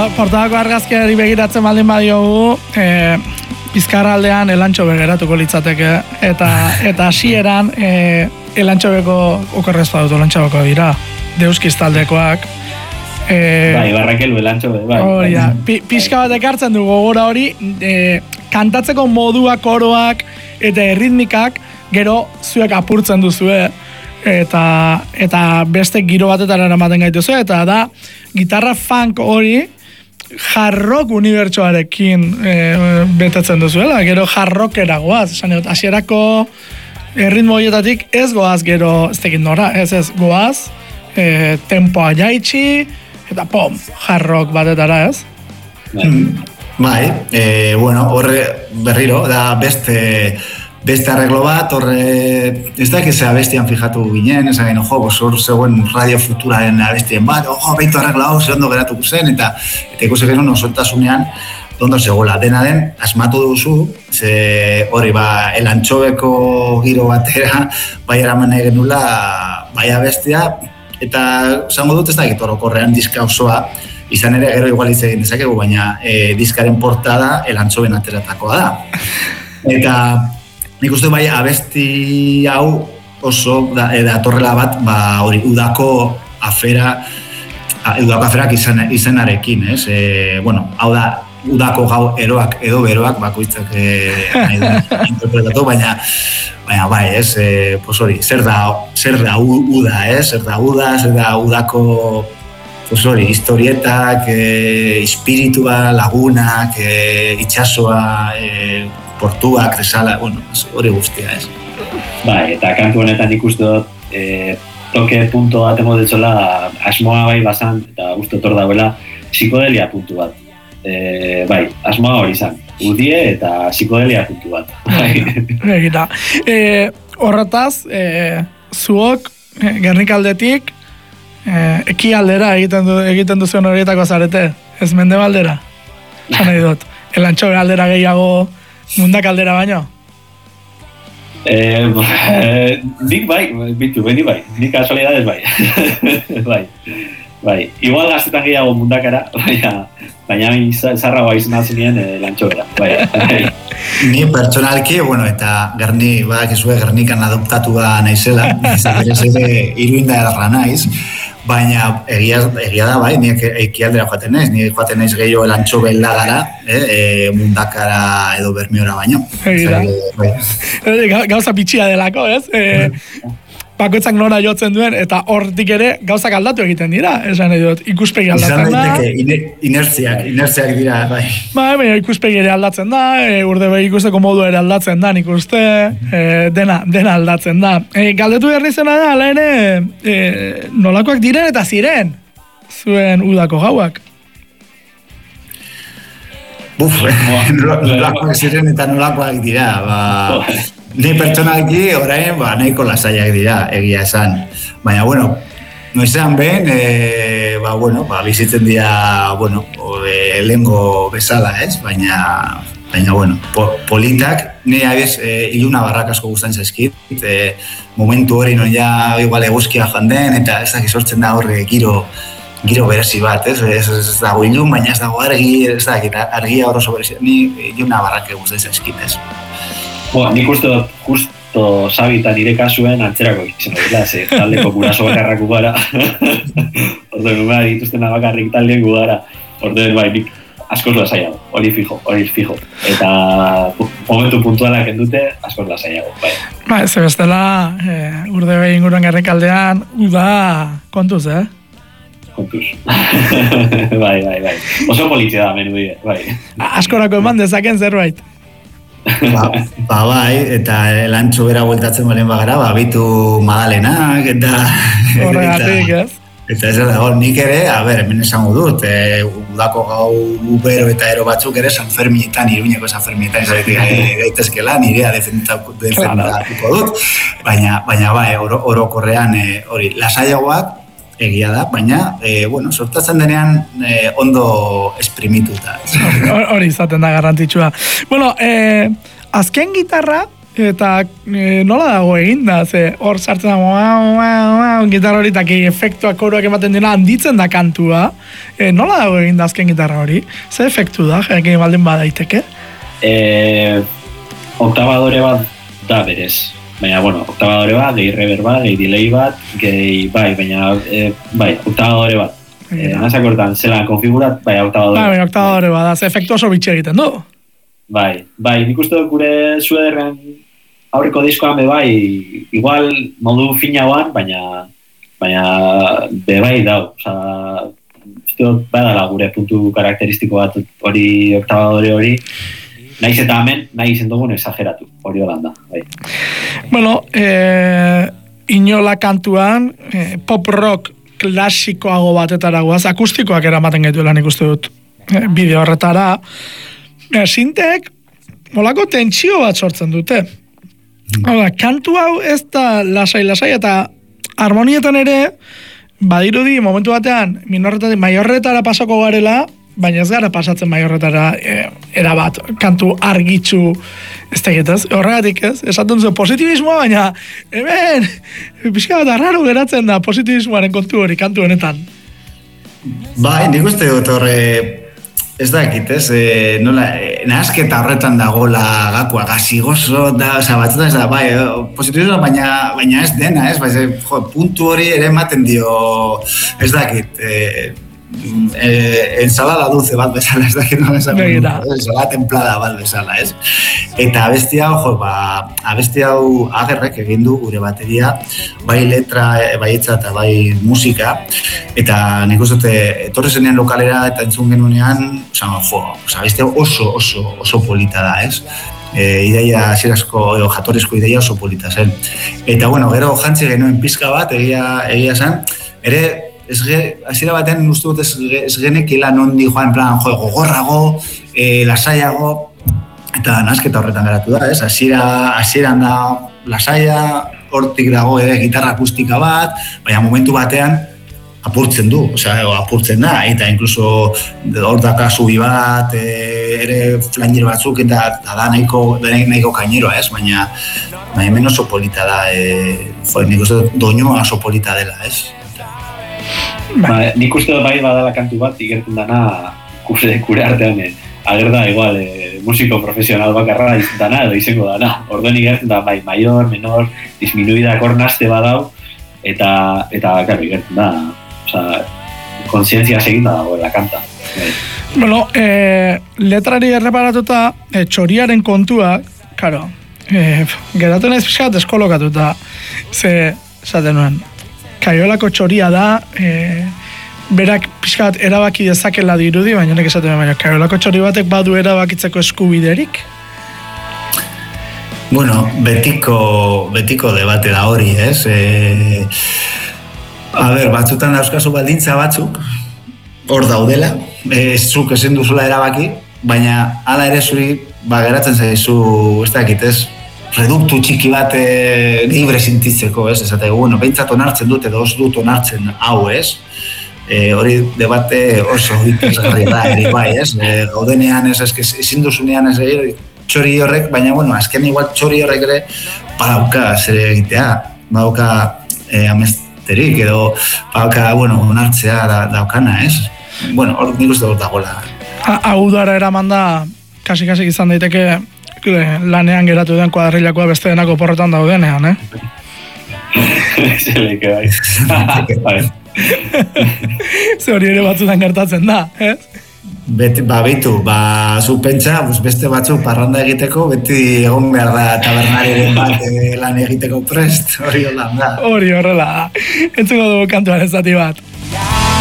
portadako argazkiari begiratzen baldin badiogu, Bizkarraldean elantxo begeratuko litzateke, eta hasieran elantxobeko okerrez badut elantxobeko dira, deuskiz taldekoak. Bai, barrakelu elantxobe, bai. Hori da, pixka bat ekartzen du gogora hori, kantatzeko moduak, koroak eta erritmikak gero zuek apurtzen duzue, eta beste giro batetara eramaten gaituzu, eta da, gitarra funk hori, jarrok unibertsoarekin betetzen duzuela, gero jarrokera goaz, hasierako erritmo horietatik ez goaz gero, ez tekin nora, ez goaz, tempoa jaitsi, eta pom, jarrok batetara, ez? Bai, bueno, horre berriro, da beste arreglo bat, horre, ez da kezea bestian fijatu ginen, ez again, hor zegoen Radio Futuraren abestien bat, beitu arregla hau, ze ondo geratuko zen, eta ikusi genuen osontasunean, ondo zegoela, dena den, asmatu duzu, ze hori, elantxobeko giro batera, bai eraman nahi genula, bai abestia, eta zango dut ez da orokorrean diska osoa, izan ere gero igual hitz egin dezakegu, baina diskaren portada elantxoben ateratakoa da. Eta nik uste bai abesti hau oso datorrela bat, hori udako aferak izenarekin, ez? Bueno, hau da, udako gau eroak edo beroak bakoitzak nahi da interpretatu, baina bai, ez? Pues hori, zer da uda, ez? Zer da udako pues hori, historietak, espiritua, lagunak, itxasoa, portuak, kresala, bueno, hori guztia, ez? Bai, eta kantu honetan ikustu dut, toke punto bat emo detzola, asmoa bai bazan, eta uste tor dauela, psikodelia puntu bat. Bai, asmoa hori izan, udie eta psikodelia puntu bat. Egita. Horretaz, zuok, Gernikaldetik, ekialdera egiten duzuen horietako zarete, ez mendebaldera? Zan nahi dut, elantxobe aldera gehiago mundak aldera baino? Nik bai, beni bai, nik kasualidades bai. Bai, igual gaztetan gehiago mundakara, baina zarragoa izan zenien elantxobera, bai. Ni pertsonalki, bueno, eta Gernikan adoptatua naizela, ez ere iruinda erra naiz, baina egia da, bai, ni ekialdera joaten naiz gehiago elantxobe lagara, mundakara edo bermiora baino. Gauza bitxia delako, ez? Bakoitzak nora jotzen duen, eta hortik ere gauzak aldatu egiten dira, esan edot, ikuspegi aldatzen da. Izan daiteke, inertziak dira, bai. Baina ikuspegi ere aldatzen da, urde behi ikusteko modu ere aldatzen da, nik uste, dena aldatzen da. Galdetu berri zena da, ala ere, nolakoak diren eta ziren, zuen udako gauak. Nolakoak ziren eta nolakoak dira, ni pertsonalki orain nahiko lasaiak dira, egia esan. Baina, bueno, noizean ben, bizitzen dira, lehengo bezala, ez? Baina, bueno, politak, ni abiz, iluna barrak asko guztan zaizkit, momentu hori non ja igual eguzkia joan den, eta ez dakiz sortzen da horre giro berezi bat, ez? Ez dago ilun, baina ez dago argi, ez dakit, argia horroso berezi, ni iluna barrak guztan zaizkit, ez? Nik uste dut, justo Sabi eta nire kasuen antzerako izan dira, ze taldeko guraso bakarrak gara. Orduan, dituztena bakarrik taldeen gara. Orduan, bai, nik askoz lasaiago, hori fijo. Eta momentu puntualak endute, askoz lasaiago, bai. Ba, ez bestela, urde behin inguruan Gernikaldean, uda kontuz, Kontuz. Bai. Oso polizia da menu dire, bai. Askorako eman dezaken zerbait. Bai, eta elantxo bera bueltatzen balen bagara, bitu Madalenak, eta... Horregatik, ez? Eta ez da, nik ere, hemen esango dut, udako gau bero eta ero batzuk ere San Ferminetan, Iruñeko San Ferminetan izaretik gaitezkela, nirea defendatuko dut, baina bai, orokorrean hori, lasaiagoak, egia da, baina, sortatzen denean ondo esprimituta. Hori izaten da garrantzitsua. Bueno, azken gitarra, eta nola dago eginda, ze hor sartzen da, gitarra hori, eta efektuak koroak ematen dena handitzen da kantua, nola dago eginda azken gitarra hori? Ze efektu da, egin baldin badaiteke? Oktabadore bat da berez. Baina, bueno, oktabadore bat, gehi reverb bat, gehi delay bat, oktabadore bat. Nazakortan, zelan konfigurat, oktabadore bat. Oktabadore bat, da, efektu oso bitxe egiten du. Nik uste dut gure Suederren aurreko diskoan igual modu finauan, baina bebai dau. Uste dut badala gure puntu karakteristiko bat hori oktabadore hori, nahiz eta hemen, nahi izen dugun exageratu, hori holanda. Bueno, inola kantuan, pop rock klasikoago batetara guaz, akustikoak eramaten gaituela nik uste dut bideo horretara. Sintek, molako tentsio bat sortzen dute. Kantu hau ez da lasai, eta harmonietan ere, badirudi momentu batean, maiorretara pasako garela, baina ez gara pasatzen maiorretara erabat, kantu argitzu ez tegitaz, horregatik ez, esaten zu positibismoa, baina hemen, pixka bat arraro geratzen da positibismoaren kontu hori, kantu honetan. Nik uste dut horre, ez dakit, ez, nola, nahasketa horretan dagoela gakua, gazigozo, batzutan ez da, positibismoa, baina ez dena, ez, puntu hori ere ematen dio, ez dakit, ensalada dulce bat bezala, ez dakit nola esan, ensalada templada bat bezala, ez? Eta abesti hau Agerrek egin du gure bateria, bai letra, bai hitza eta bai musika, eta nik uste dute etorri zenean lokalera eta entzun genunean, abesti hau oso polita da, ez? Ideia jatorrizko ideia oso polita zen. Eta bueno, gero jantzi genuen pizka bat, egia zen, ere hasiera batean uste dut ez genekila nondi joan plan gogorrago, lasaiago, eta nahasketa horretan geratu da, ez? Hasieran da lasaia, hortik dago gitarra akustika bat, baina momentu batean apurtzen du, apurtzen da, eta inkluso hor daka zubi bat, ere flanger batzuk, eta da nahiko kaineroa, ez? Baina hemen oso polita da, nik uste doinua oso polita dela, ez? Nik uste dut badala kantu bat, igertzen dana kure artean, agerda igual, musiko profesional bakarra dana edo izango dana. Orduen igertzen da, mayor, menor, disminuida kornaste badau, eta claro, igertzen da, kontzientzia seginda dagoela kanta. Bueno, letrari erreparatuta, txoriaren kontua, claro, geratu nahiz pixkat eskolokatuta, esaten nuen, Kaiolako txoria da, berak pixkat erabaki dezakela dirudi, baina nek esaten baina Kaiolako txori batek badu erabakitzeko eskubiderik? Bueno, betiko debate da hori, ez? Batzutan dauzkazu baldintza batzuk, hor daudela, zuk ezin duzula erabaki, baina hala ere zuri geratzen zaizu, ez dakit, ez? Reduktu txiki bat libre sintitzeko, ez? Esate, behintzat onartzen dut edo ez dut onartzen hau, ez? Hori debate oso interesgarria da, ere bai, ez? Gaudenean, ezin duzunean ez txori horrek, baina, azken igual txori horrek ere badauka zer egitea, badauka amesterik edo badauka, onartzea daukana, ez? Hor nik uste dut dagoela. Hau dara eraman da, kasi izan daiteke, lanean geratu den kuadrillakoa beste denako porretan daudenean, Zeleke bai. Ze hori ere batzutan gertatzen da, ez? Zu pentsa, beste batzuk parranda egiteko, beti egon behar da tabernariren bat lan egiteko prest, hori horrela da. Hori horrela da. Entzuko dugu kantuan ez zati bat.